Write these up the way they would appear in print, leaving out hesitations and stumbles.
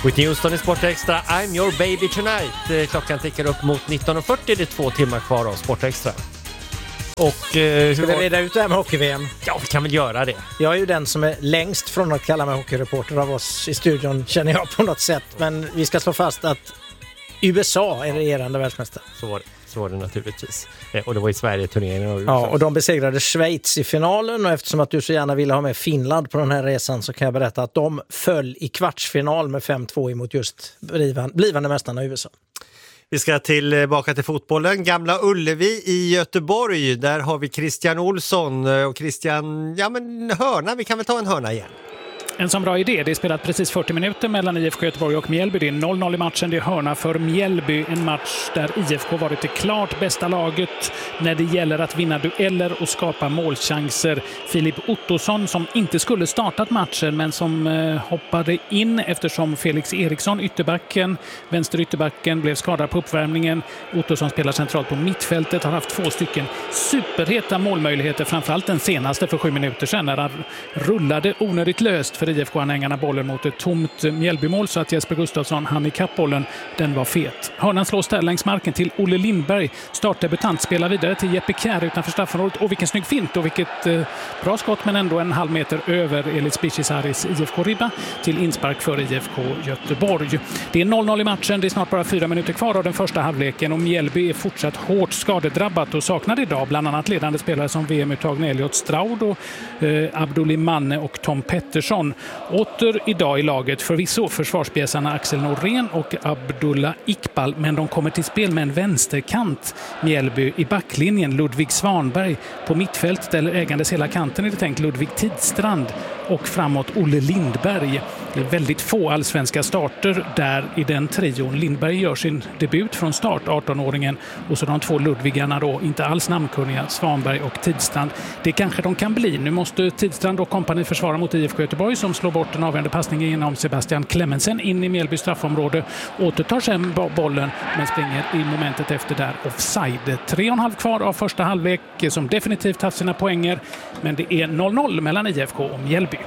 Whitney Houston i Sportextra, I'm your baby tonight. Klockan tickar upp mot 19.40, det är 2 timmar kvar av Sportextra. Och ska vi reda ut det här med hockey-VM? Ja, vi kan väl göra det. Jag är ju den som är längst från att kalla mig hockeyreporter av oss i studion, känner jag på något sätt. Men vi ska slå fast att USA är regerande världsmästare. Så var det naturligtvis. Och det var i Sverige-turneringen. Ja, och de besegrade Schweiz i finalen. Och eftersom att du så gärna ville ha med Finland på den här resan så kan jag berätta att de föll i kvartsfinal med 5-2 emot just blivande mästarna i USA. Vi ska tillbaka till fotbollen. Gamla Ullevi i Göteborg. Där har vi Christian Olsson. Och Christian, ja men hörna, vi kan väl ta en hörna igen. En sån bra idé. Det är spelat precis 40 minuter mellan IFK Göteborg och Mjällby. Det är 0-0 i matchen. Det är hörna för Mjällby. En match där IFK varit det klart bästa laget när det gäller att vinna dueller och skapa målchanser. Filip Ottosson, som inte skulle startat matchen men som hoppade in eftersom Felix Eriksson, vänster ytterbacken, blev skadad på uppvärmningen. Ottosson spelar centralt på mittfältet, har haft 2 stycken superheta målmöjligheter, framförallt den senaste för 7 minuter sedan när han rullade onödigt löst för IFK-anhängarna bollen mot ett tomt Mjällbymål så att Jesper Gustafsson hann i kappbollen. Den var fet. Hörnan slås där längs marken till Olle Lindberg. Startdebutant spelar vidare till Jeppe Kjär utanför straffområdet. Och vilken snygg fint och vilket bra skott, men ändå en halv meter över Elis Bichisaris IFK-ribba till inspark för IFK Göteborg. Det är 0-0 i matchen. Det är snart bara 4 minuter kvar av den första halvleken och Mjällby är fortsatt hårt skadedrabbat och saknar idag bland annat ledande spelare som VM-uttagna Elliot Straud och Abdulli Manne och Tom Pettersson. Åter idag i laget förvisso försvarsbjäsarna Axel Norén och Abdullah Iqbal, men de kommer till spel med en vänsterkant. Mjällby i backlinjen Ludvig Svanberg, på mittfältet eller ägandes hela kanten är det tänkt Ludvig Tidstrand och framåt Olle Lindberg. Det är väldigt få allsvenska starter där i den trion. Lindberg gör sin debut från start, 18-åringen, och så de 2 Ludvigarna då, inte alls namnkunniga, Svanberg och Tidstrand. Det kanske de kan bli. Nu måste Tidstrand och kompani försvara mot IFK Göteborg som slår bort en avgörande passning genom Sebastian Clemensen in i Mjällby straffområde. Återtar sen bollen men springer i momentet efter där offside. 3,5 kvar av första halvlek som definitivt haft sina poänger, men det är 0-0 mellan IFK och Mjällby.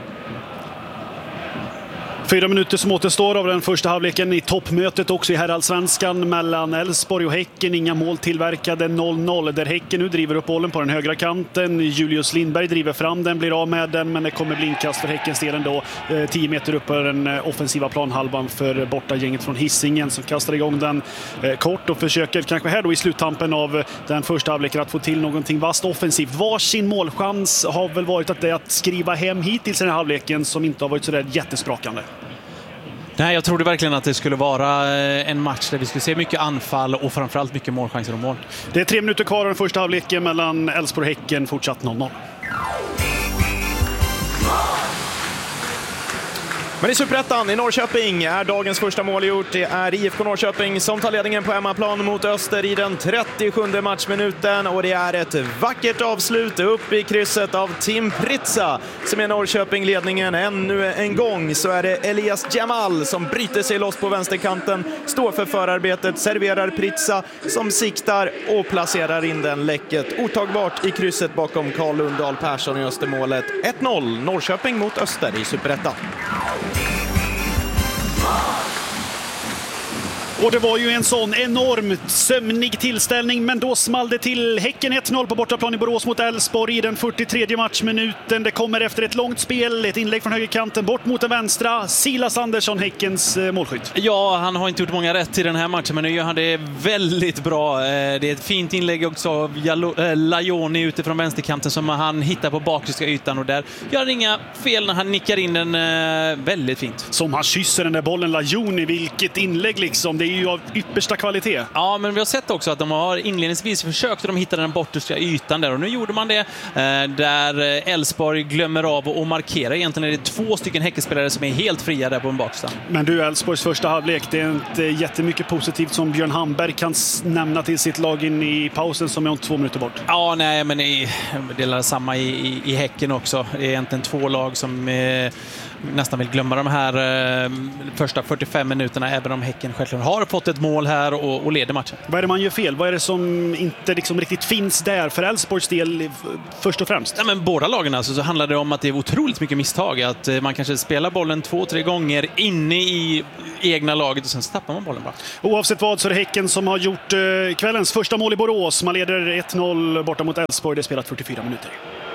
4 minuter som återstår av den första halvleken i toppmötet också i herrallsvenskan mellan Elfsborg och Häcken. Inga mål tillverkade, 0-0 där Häcken nu driver upp bollen på den högra kanten. Julius Lindberg driver fram den, blir av med den, men det kommer bli inkast för Häckens del ändå. 10 meter upp på den offensiva planhalvan för bortagänget från Hisingen som kastar igång den kort och försöker kanske här då i sluttampen av den första halvleken att få till någonting vasst offensivt. Varsin målchans har väl varit att skriva hem hittills i den här halvleken som inte har varit så där jättesprakande. Nej, jag trodde verkligen att det skulle vara en match där vi skulle se mycket anfall och framförallt mycket målchanser och mål. Det är 3 minuter kvar av den första halvleken mellan Elfsborg och Häcken, fortsatt 0-0. Men i Superettan i Norrköping är dagens första mål gjort. Det är IFK Norrköping som tar ledningen på hemmaplan mot Öster i den 37:e matchminuten. Och det är ett vackert avslut upp i krysset av Tim Pritsa som är Norrköping ledningen. Ännu en gång så är det Elias Jamal som bryter sig loss på vänsterkanten, står för förarbetet, serverar Pritsa som siktar och placerar in den läcket. Otagbart i krysset bakom Carl Lundahl Persson i Östermålet. 1-0 Norrköping mot Öster i Superettan. Och det var ju en sån enormt sömnig tillställning, men då small det till. Häcken 1-0 på bortaplan i Borås mot Elfsborg i den 43:e matchminuten. Det kommer efter ett långt spel, ett inlägg från högerkanten bort mot den vänstra. Silas Andersson, Häckens målskytt. Ja, han har inte gjort många rätt i den här matchen, men nu gör han det väldigt bra. Det är ett fint inlägg också av Lajoni utifrån vänsterkanten som han hittar på bakre ytan, och där gör han inga fel när han nickar in den väldigt fint. Som han kysser den där bollen, Lajoni, vilket inlägg liksom. Det är ju av yppersta kvalitet. Ja, men vi har sett också att de har inledningsvis försökt att de hittade den bortersta ytan där, och nu gjorde man det där Elfsborg glömmer av och markerar. Egentligen är det 2 stycken Häckenspelare som är helt fria där på en baksta. Men du, Elfsborgs första halvlek, det är inte jättemycket positivt som Björn Hamberg kan nämna till sitt lag in i pausen som är om 2 minuter bort. Ja, nej, men det är samma i Häcken också. Det är egentligen 2 lag som nästan vill glömma de här första 45 minuterna, även om Häcken självklart har har fått ett mål här och leder matchen. Vad är det man gör fel? Vad är det som inte liksom riktigt finns där för Elfsborgs del först och främst? Ja, men båda lagen alltså, så handlar det om att det är otroligt mycket misstag. Att man kanske spelar bollen 2-3 gånger inne i egna laget och sen tappar man bollen bara. Oavsett vad så är det Häcken som har gjort kvällens första mål i Borås. Man leder 1-0 borta mot Elfsborg. Det är spelat 44 minuter.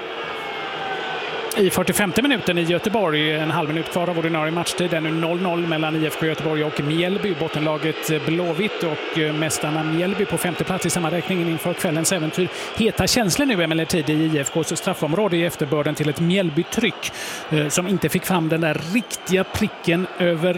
I 45 minuten i Göteborg, en halv minut kvar av ordinarie matchtid. Det är nu 0-0 mellan IFK Göteborg och Mjällby. Bottenlaget Blåvitt och mästarna Mjällby på 5:e plats i sammanräkningen inför kvällens äventyr. Heta känslor nu emellertid i IFKs straffområde i efterbörden till ett Mjällby-tryck som inte fick fram den där riktiga pricken över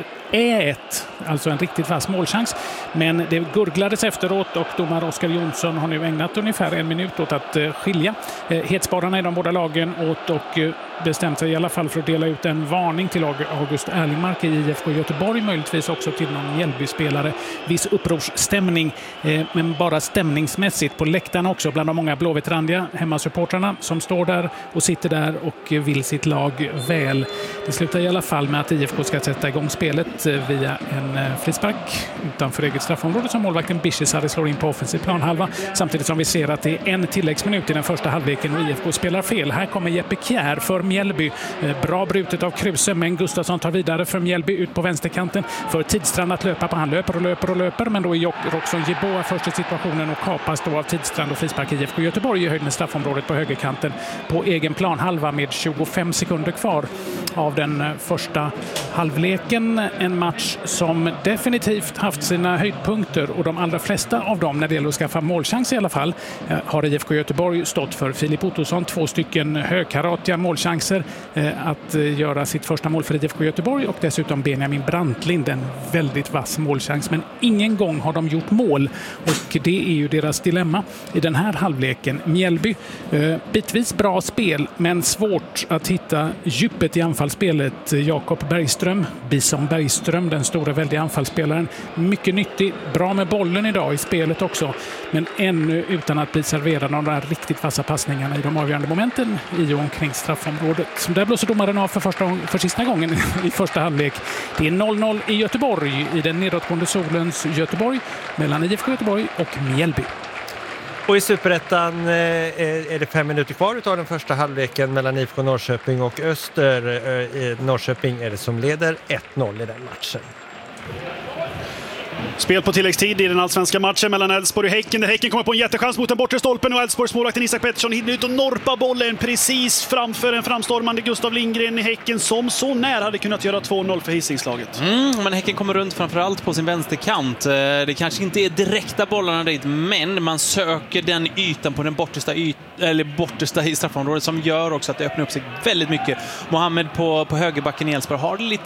E1, alltså en riktigt vass målchans. Men det gurglades efteråt och domare Oskar Jonsson har nu ägnat ungefär 1 minut åt att skilja hetspararna i de båda lagen åt och bestämt sig i alla fall för att dela ut en varning till August Erlingmark i IFK Göteborg, möjligtvis också till någon Mjällby-spelare. Viss upprorsstämning, men bara stämningsmässigt på läktarna också bland de många blåvittrandiga hemmasupportrarna som står där och sitter där och vill sitt lag väl. Det slutar i alla fall med att IFK ska sätta igång spelet via en frispark utanför eget straffområde som målvakten Bishesari slår in på offensiv planhalva, samtidigt som vi ser att det är en tilläggsminut i den första halvleken och IFK spelar fel. Här kommer Jeppe Kjär för Mjällby. Bra brutet av Kruse, men Gustafsson tar vidare för Mjällby ut på vänsterkanten för Tidstrand att löpa på. Han löper, men då är Roxon Jeboa först i situationen och kapas då av Tidstrand och frispark IFK Göteborg i höjd med straffområdet på högerkanten på egen planhalva med 25 sekunder kvar av den första halvleken. En match som definitivt haft sina höjdpunkter och de allra flesta av dem när det gäller att skaffa målchans i alla fall har IFK Göteborg stått för. Filip Ottosson 2 stycken högkaratiga målchanser att göra sitt första mål för IFK Göteborg och dessutom Benjamin Brantlind, en väldigt vass målchans, men ingen gång har de gjort mål och det är ju deras dilemma i den här halvleken. Mjällby bitvis bra spel men svårt att hitta djupet i anfallsspelet. Jakob Bergström, Bison Bergström, den stora väldiga anfallsspelaren, mycket nyttig, bra med bollen idag i spelet också, men ännu utan att bli serverad av de där riktigt vassa passningarna i de avgörande momenten i och omkring straffområdet. Där blåser domaren av för sista gången i första halvlek. Det är 0-0 i Göteborg, i den nedåtgående solens Göteborg, mellan IFK Göteborg och Mjällby. Och i Superettan är det 5 minuter kvar av den första halvleken mellan IFK Norrköping och Öster. Norrköping är det som leder 1-0 i den matchen. Spel på tilläggstid i den allsvenska matchen mellan Elfsborg och Häcken. Där Häcken kommer på en jättechans mot den bortre stolpen och Elfsborgs målvakten Isak Pettersson hinner ut och norpa bollen precis framför en framstormande Gustav Lindgren i Häcken som så nära hade kunnat göra 2-0 för Hisingslaget. Men Häcken kommer runt framförallt på sin vänsterkant. Det kanske inte är direkta bollarna dit, men man söker den ytan på den bortersta i straffområdet som gör också att det öppnar upp sig väldigt mycket. Mohammed på högerbacken i Elfsborg har det lite